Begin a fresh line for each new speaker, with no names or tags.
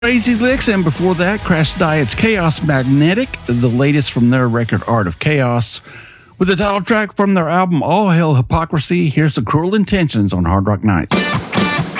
Crazy Licks, and before that, Crash Diet's Chaos Magnetic, the latest from their record Art of Chaos. With the title track from their album All Hail Hypocrisy, here's the Cruel Intentions on Hard Rock Nights.